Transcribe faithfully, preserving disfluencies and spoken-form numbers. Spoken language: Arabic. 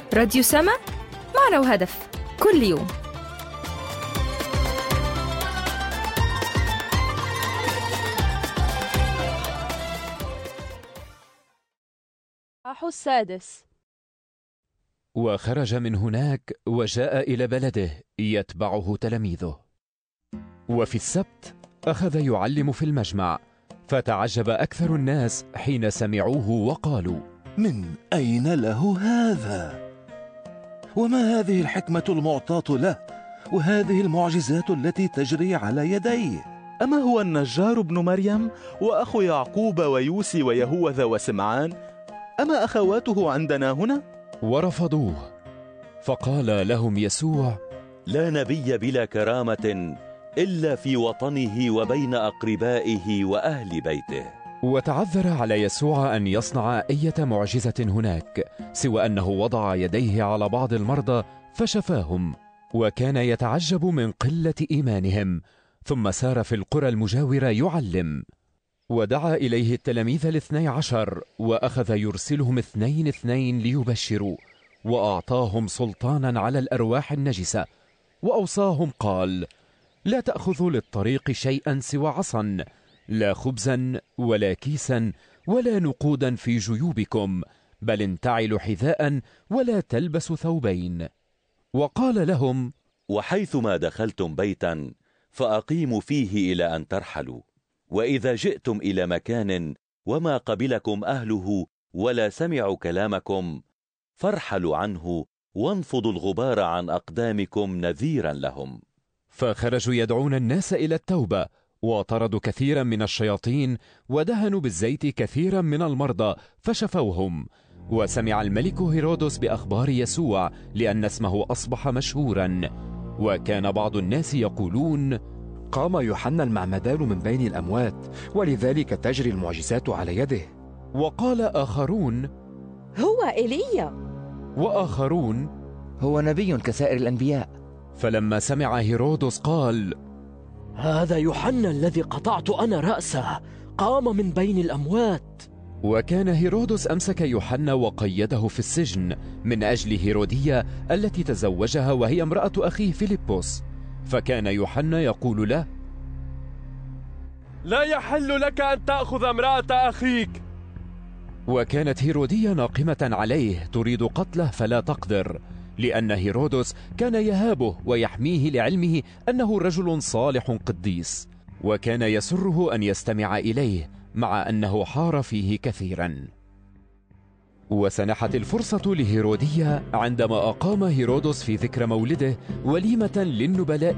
راديو سما، معنى وهدف كل يوم. السادس. وخرج من هناك وجاء إلى بلده يتبعه تلاميذه. وفي السبت أخذ يعلم في المجمع، فتعجب أكثر الناس حين سمعوه وقالوا: من أين له هذا؟ وما هذه الحكمة المعطاة له، وهذه المعجزات التي تجري على يديه؟ أما هو النجار ابن مريم وأخو يعقوب ويوسي ويهوذا وسمعان؟ أما أخواته عندنا هنا؟ ورفضوه. فقال لهم يسوع: لا نبي بلا كرامة إلا في وطنه وبين أقربائه وأهل بيته. وتعذر على يسوع أن يصنع أي معجزة هناك، سوى أنه وضع يديه على بعض المرضى فشفاهم، وكان يتعجب من قلة إيمانهم. ثم سار في القرى المجاورة يعلم. ودعا إليه التلاميذ الاثني عشر، وأخذ يرسلهم اثنين اثنين ليبشروا، وأعطاهم سلطانا على الأرواح النجسة، وأوصاهم قال: لا تأخذوا للطريق شيئا سوى عصا، لا خبزا ولا كيسا ولا نقودا في جيوبكم، بل انتعلوا حذاء ولا تلبسوا ثوبين. وقال لهم: وحيثما دخلتم بيتا فأقيموا فيه إلى أن ترحلوا، وإذا جئتم إلى مكان وما قبلكم أهله ولا سمعوا كلامكم فارحلوا عنه، وانفضوا الغبار عن أقدامكم نذيرا لهم. فخرجوا يدعون الناس إلى التوبة، وطردوا كثيرا من الشياطين، ودهنوا بالزيت كثيرا من المرضى فشفوهم. وسمع الملك هيرودس بأخبار يسوع، لأن اسمه أصبح مشهورا. وكان بعض الناس يقولون: قام يوحنا المعمدان من بين الأموات، ولذلك تجري المعجزات على يده. وقال آخرون: هو إيليا. وآخرون: هو نبي كسائر الأنبياء. فلما سمع هيرودس قال: هذا يوحنا الذي قطعت أنا رأسه، قام من بين الأموات. وكان هيرودس أمسك يوحنا وقيده في السجن من أجل هيرودية التي تزوجها، وهي امرأة أخيه فيلبس. فكان يوحنا يقول له: لا يحل لك أن تأخذ امرأة أخيك. وكانت هيرودية ناقمة عليه تريد قتله فلا تقدر، لأن هيرودس كان يهابه ويحميه لعلمه أنه رجل صالح قديس، وكان يسره أن يستمع إليه مع أنه حار فيه كثيرا. وسنحت الفرصة لهيرودية عندما أقام هيرودس في ذكرى مولده وليمة للنبلاء